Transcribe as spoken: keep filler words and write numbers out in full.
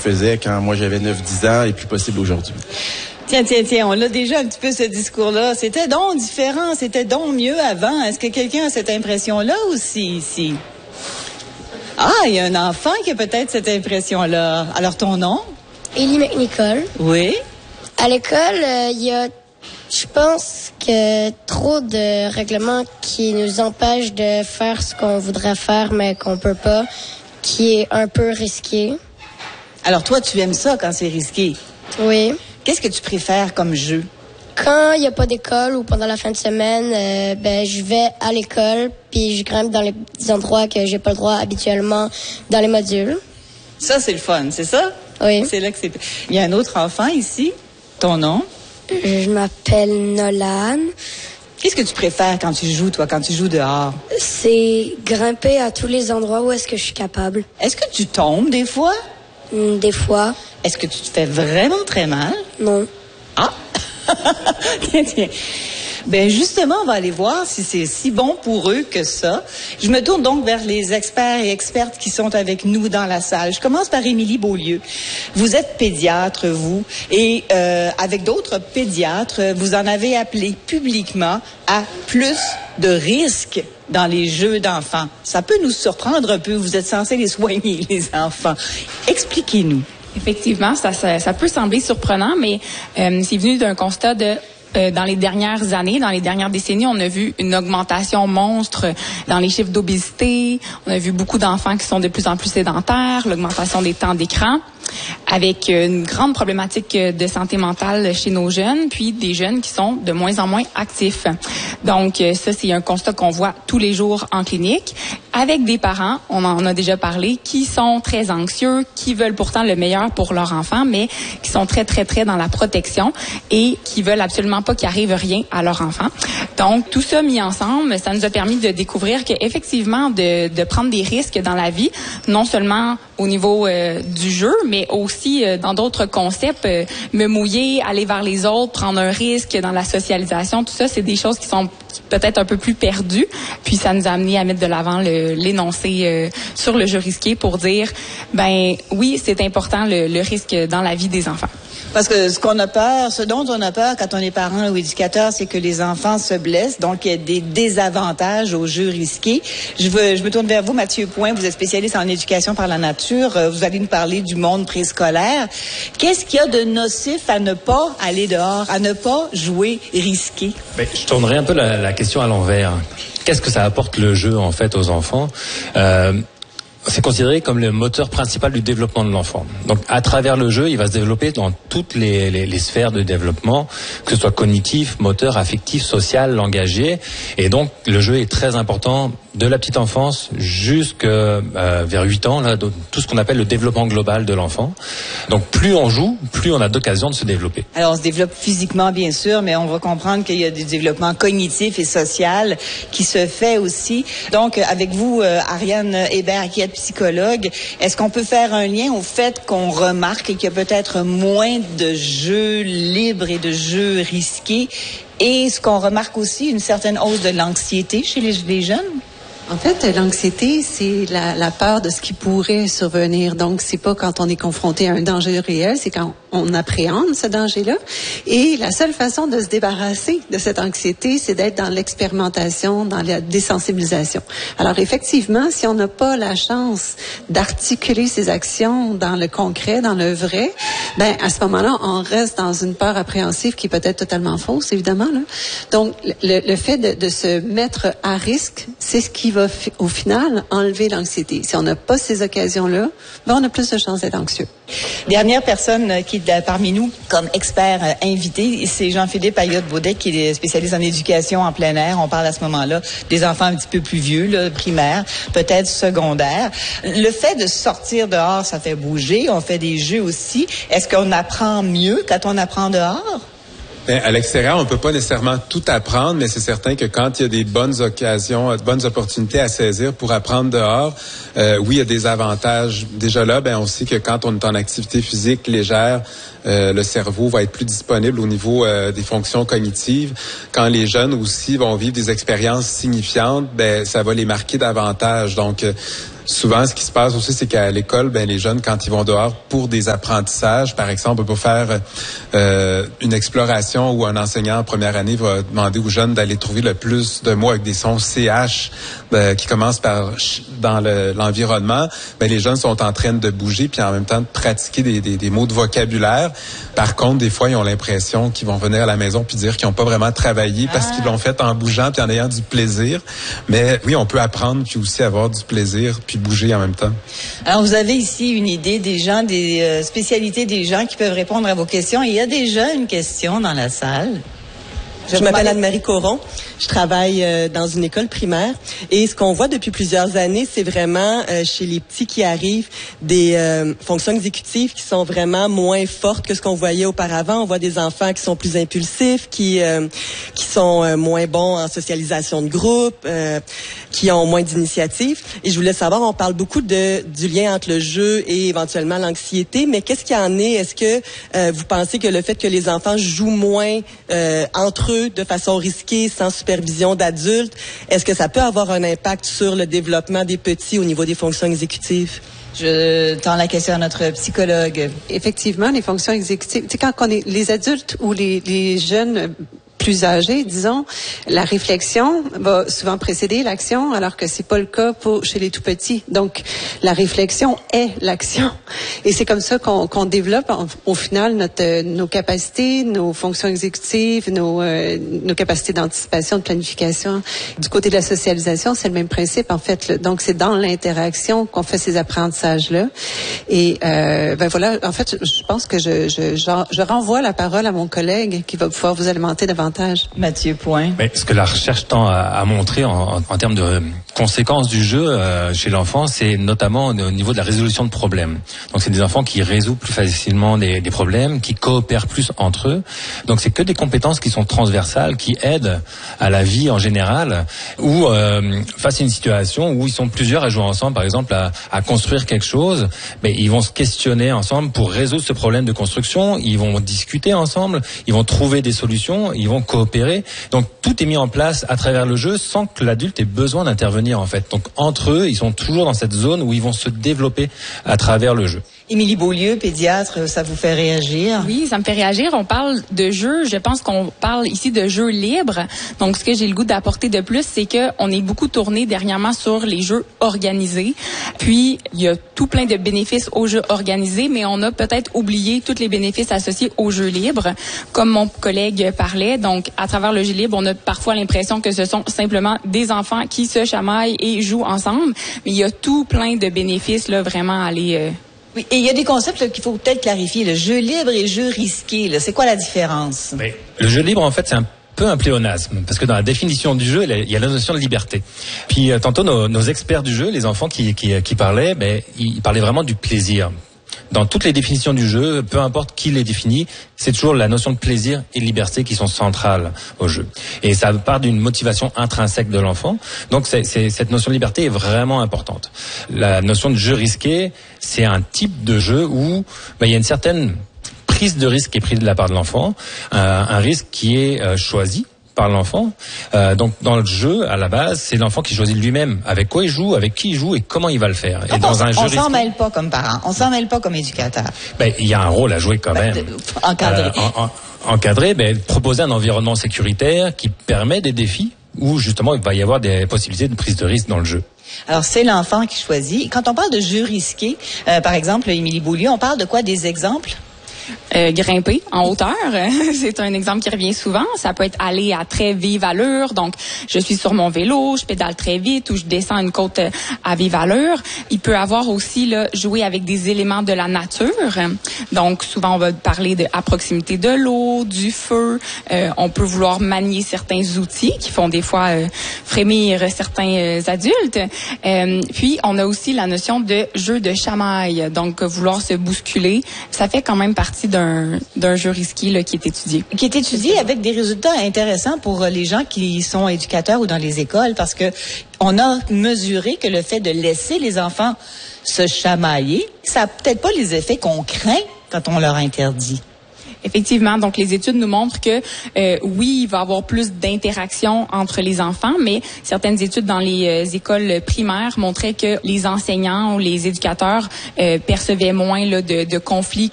faisais quand moi j'avais neuf dix ans est plus possible aujourd'hui. Tiens, tiens, tiens, on a déjà un petit peu ce discours-là. C'était donc différent, c'était donc mieux avant. Est-ce que quelqu'un a cette impression-là aussi ici? Ah, il y a un enfant qui a peut-être cette impression-là. Alors, ton nom? Ellie McNicol. Oui. À l'école, il euh, y a, je pense que trop de règlements qui nous empêchent de faire ce qu'on voudrait faire, mais qu'on peut pas, qui est un peu risqué. Alors, toi, tu aimes ça quand c'est risqué? Oui. Qu'est-ce que tu préfères comme jeu? Quand il n'y a pas d'école ou pendant la fin de semaine, euh, ben je vais à l'école puis je grimpe dans les endroits que j'ai pas le droit habituellement dans les modules. Ça, c'est le fun, c'est ça? Oui. C'est là que c'est... Il y a un autre enfant ici. Ton nom? Je m'appelle Nolan. Qu'est-ce que tu préfères quand tu joues, toi, quand tu joues dehors? C'est grimper à tous les endroits où est-ce que je suis capable. Est-ce que tu tombes des fois? Mm, des fois. Est-ce que tu te fais vraiment très mal? Non. Ah! Tiens, tiens. Ben justement, on va aller voir si c'est si bon pour eux que ça. Je me tourne donc vers les experts et expertes qui sont avec nous dans la salle. Je commence par Émilie Beaulieu. Vous êtes pédiatre, vous, et euh, avec d'autres pédiatres, vous en avez appelé publiquement à plus de risques dans les jeux d'enfants. Ça peut nous surprendre un peu. Vous êtes censés les soigner, les enfants. Expliquez-nous. Effectivement, ça, ça, ça peut sembler surprenant, mais euh, c'est venu d'un constat de euh, dans les dernières années, dans les dernières décennies, on a vu une augmentation monstre dans les chiffres d'obésité. On a vu beaucoup d'enfants qui sont de plus en plus sédentaires, l'augmentation des temps d'écran, avec une grande problématique de santé mentale chez nos jeunes, puis des jeunes qui sont de moins en moins actifs. Donc, ça, c'est un constat qu'on voit tous les jours en clinique, avec des parents, on en a déjà parlé, qui sont très anxieux, qui veulent pourtant le meilleur pour leur enfant, mais qui sont très, très, très dans la protection et qui veulent absolument pas qu'il arrive rien à leur enfant. Donc, tout ça mis ensemble, ça nous a permis de découvrir qu'effectivement, de, de prendre des risques dans la vie, non seulement au niveau euh, du jeu, mais aussi euh, dans d'autres concepts, euh, me mouiller, aller vers les autres, prendre un risque dans la socialisation, tout ça, c'est des choses qui sont peut-être un peu plus perdues. Puis ça nous a amené à mettre de l'avant le, l'énoncé euh, sur le jeu risqué pour dire, ben oui, c'est important le, le risque dans la vie des enfants. Parce que ce qu'on a peur, ce dont on a peur quand on est parent ou éducateur, c'est que les enfants se blessent. Donc, il y a des désavantages aux jeux risqués. Je veux, je me tourne vers vous, Mathieu Point. Vous êtes spécialiste en éducation par la nature. Vous allez nous parler du monde préscolaire. Qu'est-ce qu'il y a de nocif à ne pas aller dehors, à ne pas jouer risqué? Ben, je tournerai un peu la, la question à l'envers. Qu'est-ce que ça apporte le jeu, en fait, aux enfants? Euh, C'est considéré comme le moteur principal du développement de l'enfant. Donc, à travers le jeu, il va se développer dans toutes les, les, les sphères de développement, que ce soit cognitif, moteur, affectif, social, langagier. Et donc, le jeu est très important de la petite enfance jusqu'à euh, vers huit ans, là, tout ce qu'on appelle le développement global de l'enfant. Donc, plus on joue, plus on a d'occasion de se développer. Alors, on se développe physiquement, bien sûr, mais on va comprendre qu'il y a du développement cognitif et social qui se fait aussi. Donc, avec vous, euh, Ariane Hébert, qui est psychologue, est-ce qu'on peut faire un lien au fait qu'on remarque qu'il y a peut-être moins de jeux libres et de jeux risqués et ce qu'on remarque aussi, une certaine hausse de l'anxiété chez les, les jeunes? En fait, l'anxiété, c'est la, la peur de ce qui pourrait survenir. Donc, c'est pas quand on est confronté à un danger réel, c'est quand on appréhende ce danger-là. Et la seule façon de se débarrasser de cette anxiété, c'est d'être dans l'expérimentation, dans la désensibilisation. Alors, effectivement, si on n'a pas la chance d'articuler ces actions dans le concret, dans le vrai, ben à ce moment-là, on reste dans une peur appréhensive qui peut être totalement fausse, évidemment, là. Donc, le, le fait de, de se mettre à risque, c'est ce qui va au final enlever l'anxiété. Si on n'a pas ces occasions-là, ben on a plus de chances d'être anxieux. Dernière personne qui est parmi nous comme expert invité, c'est Jean-Philippe Ayotte-Baudet, qui est spécialiste en éducation en plein air. On parle à ce moment-là des enfants un petit peu plus vieux, là, primaires, peut-être secondaires. Le fait de sortir dehors, ça fait bouger. On fait des jeux aussi. Est-ce qu'on apprend mieux quand on apprend dehors? Bien, à l'extérieur, on peut pas nécessairement tout apprendre, mais c'est certain que quand il y a des bonnes occasions, de bonnes opportunités à saisir pour apprendre dehors, euh, oui, il y a des avantages. Déjà là, ben on sait que quand on est en activité physique légère, euh, le cerveau va être plus disponible au niveau euh, des fonctions cognitives. Quand les jeunes aussi vont vivre des expériences signifiantes, ben ça va les marquer davantage. Donc, euh, souvent, ce qui se passe aussi, c'est qu'à l'école, ben les jeunes, quand ils vont dehors pour des apprentissages, par exemple, pour faire euh, une exploration où un enseignant en première année va demander aux jeunes d'aller trouver le plus de mots avec des sons C H euh, qui commencent par dans le, l'environnement, ben les jeunes sont en train de bouger puis en même temps de pratiquer des, des, des mots de vocabulaire. Par contre, des fois, ils ont l'impression qu'ils vont venir à la maison puis dire qu'ils n'ont pas vraiment travaillé parce ah. qu'ils l'ont fait en bougeant puis en ayant du plaisir. Mais oui, on peut apprendre puis aussi avoir du plaisir puis bouger en même temps. Alors, vous avez ici une idée des gens, des euh, spécialités des gens qui peuvent répondre à vos questions. Et il y a déjà une question dans la salle. Je, Je m'appelle Anne-Marie Coron. Je travaille euh, dans une école primaire et ce qu'on voit depuis plusieurs années, c'est vraiment euh, chez les petits qui arrivent des euh, fonctions exécutives qui sont vraiment moins fortes que ce qu'on voyait auparavant. On voit des enfants qui sont plus impulsifs, qui euh, qui sont euh, moins bons en socialisation de groupe, euh, qui ont moins d'initiative. Et je voulais savoir, on parle beaucoup de du lien entre le jeu et éventuellement l'anxiété, mais qu'est-ce qu'il y en est? Est-ce que euh, vous pensez que le fait que les enfants jouent moins euh, entre eux de façon risquée, sans supervision d'adultes, est-ce que ça peut avoir un impact sur le développement des petits au niveau des fonctions exécutives? Je tends la question à notre psychologue. Effectivement, les fonctions exécutives, tu sais, quand on est les adultes ou les, les jeunes plus âgés, disons, la réflexion va souvent précéder l'action, alors que c'est pas le cas pour chez les tout petits. Donc, la réflexion est l'action, et c'est comme ça qu'on, qu'on développe en, au final notre nos capacités, nos fonctions exécutives, nos euh, nos capacités d'anticipation, de planification. Du côté de la socialisation, c'est le même principe en fait. Là. Donc, c'est dans l'interaction qu'on fait ces apprentissages-là. Et euh, ben voilà, en fait, je pense que je je je, je renvoie la parole à mon collègue qui va pouvoir vous alimenter davantage. Mathieu Point. Mais ce que la recherche tend à, à montrer en, en, en termes de conséquences du jeu euh, chez l'enfant, c'est notamment au niveau de la résolution de problèmes. Donc c'est des enfants qui résolvent plus facilement des, des problèmes, qui coopèrent plus entre eux. Donc c'est que des compétences qui sont transversales, qui aident à la vie en général, ou euh, face à une situation où ils sont plusieurs à jouer ensemble, par exemple à, à construire quelque chose, mais ils vont se questionner ensemble pour résoudre ce problème de construction, ils vont discuter ensemble, ils vont trouver des solutions, ils vont coopérer. Donc tout est mis en place à travers le jeu sans que l'adulte ait besoin d'intervenir en fait. Donc entre eux, ils sont toujours dans cette zone où ils vont se développer à travers le jeu. Émilie Beaulieu, pédiatre, ça vous fait réagir? Oui, ça me fait réagir. On parle de jeu. Je pense qu'on parle ici de jeu libre. Donc, ce que j'ai le goût d'apporter de plus, c'est que on est beaucoup tourné dernièrement sur les jeux organisés. Puis, il y a tout plein de bénéfices aux jeux organisés, mais on a peut-être oublié tous les bénéfices associés aux jeux libres. Comme mon collègue parlait, donc, à travers le jeu libre, on a parfois l'impression que ce sont simplement des enfants qui se chamaillent et jouent ensemble. Mais il y a tout plein de bénéfices, là, vraiment à aller... Euh, Oui, et il y a des concepts là, qu'il faut peut-être clarifier. Le jeu libre et le jeu risqué, là, c'est quoi la différence? Mais le jeu libre, en fait, c'est un peu un pléonasme, parce que dans la définition du jeu, il y a la notion de liberté. Puis euh, tantôt, nos, nos experts du jeu, les enfants qui, qui, qui parlaient, ben, ils parlaient vraiment du plaisir. Dans toutes les définitions du jeu, peu importe qui les définit, c'est toujours la notion de plaisir et de liberté qui sont centrales au jeu. Et ça part d'une motivation intrinsèque de l'enfant. Donc c'est, c'est, cette notion de liberté est vraiment importante. La notion de jeu risqué, c'est un type de jeu où ben, il y a une certaine prise de risque qui est prise de la part de l'enfant, euh, un risque qui est euh, choisi par l'enfant. Euh, donc dans le jeu, à la base, c'est l'enfant qui choisit lui-même avec quoi il joue, avec qui il joue et comment il va le faire. Donc et dans on, un jeu on risqué, s'en mêle pas comme parent, on s'en mêle pas comme éducateur. Ben il y a un rôle à jouer quand même. Ben, de, encadré. Euh, en, en, encadré, ben proposer un environnement sécuritaire qui permet des défis où justement il va y avoir des possibilités de prise de risque dans le jeu. Alors, c'est l'enfant qui choisit. Quand on parle de jeu risqué, euh, par exemple, Émilie Beaulieu, on parle de quoi? Des exemples? Euh, grimper en hauteur, c'est un exemple qui revient souvent. Ça peut être aller à très vive allure, donc je suis sur mon vélo, je pédale très vite ou je descends une côte à vive allure. Il peut avoir aussi là, jouer avec des éléments de la nature. Donc souvent on va parler de à proximité de l'eau, du feu. Euh, on peut vouloir manier certains outils qui font des fois euh, frémir certains euh, adultes. Euh, puis on a aussi la notion de jeu de chamaille, donc vouloir se bousculer. Ça fait quand même partie d'un, d'un jeu risqué là, qui est étudié. Qui est étudié avec des résultats intéressants pour les gens qui sont éducateurs ou dans les écoles, parce que on a mesuré que le fait de laisser les enfants se chamailler, ça n'a peut-être pas les effets qu'on craint quand on leur interdit. Effectivement, donc les études nous montrent que euh, oui, il va y avoir plus d'interaction entre les enfants, mais certaines études dans les euh, écoles primaires montraient que les enseignants ou les éducateurs euh, percevaient moins là, de, de conflits